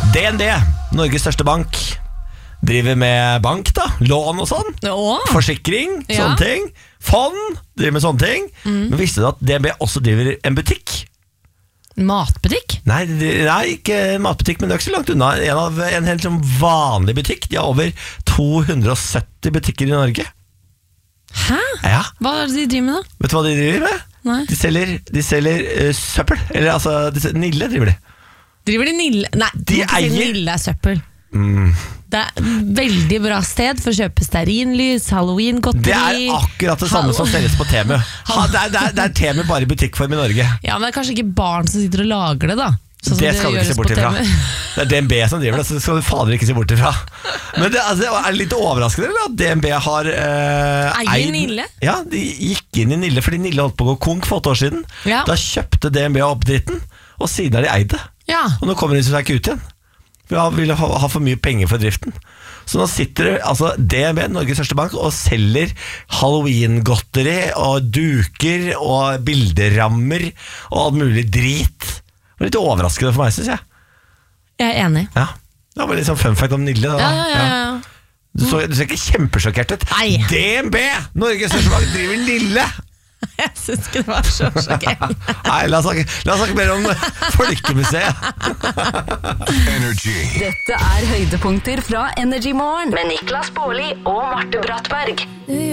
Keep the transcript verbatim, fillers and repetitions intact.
D N B, Norges største bank, driver med bank da, lån og sånn. Åh. Forsikring, Ja. sånne ting. Fond, driver med sånne ting. Mm. Men visste du at D N B også driver en butikk? Matbutikk? Nei, de, nei, ikke en matbutikk, men det er ikke så langt unna. En, av, en helt sånn vanlig butikk. De har over to hundre og sytti butikker i Norge. Hæ? Ja. Hva er det de driver med da? Vet du hva de driver med? Nei. De selger, de selger uh, søppel. Eller altså, de selger, Nille driver de. Driver de Nille? Nei, De du må ikke si eier- Nille er søppel. Mm. Det er et veldig bra sted for å kjøpe stearinlys, Halloween-godteri. Det er akkurat det samme som selges på Temu. Ha, det, er, det, er, det er Temu bare i butikkform i Norge. Ja, men det er kanskje ikke barn som sitter og lager det da. Sånn som Det skal du ikke gjøres se på bort ifra. Temu. Det er D N B som driver det, så det skal du fader ikke se bort ifra. Men det, altså, det er litt overraskende eller, at D N B har uh, Eier Nille? Ja, de gikk inn i Nille fordi Nille holdt på å gå konk for åtte år siden. Ja. Da kjøpte D N B opp dritten, og siden har de eid det. Ja. Og nå kommer de seg ikke ut igjen. Vi vil ha, ha for mye penger for driften. Så nå sitter altså D N B, Norges største bank, og selger Halloween-godteri og duker og bilderammer og alt mulig drit. Det var litt overraskende for meg, synes jeg. Jeg er enig. Ja, det var litt sånn fun fact om Nille da. Ja, ja, ja, ja. Du, så, du ser ikke kjempesjokkert ut. Nei. D N B, Norges største bank, driver Nille. Jeg synes ikke det var så sjokkerende. Nei, la oss snakke, la oss snakke mer om Folkemuseet. Energy. Dette er høydepunkter fra Energy Morgen med Niklas Baarli og Marte Brattberg.